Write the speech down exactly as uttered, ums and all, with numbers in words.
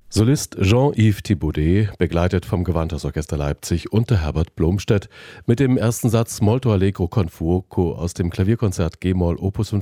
Solist Jean-Yves Thibaudet, begleitet vom Gewandhausorchester Leipzig unter Herbert Blomstedt, mit dem ersten Satz Molto Allegro con fuoco aus dem Klavierkonzert G-Moll Opus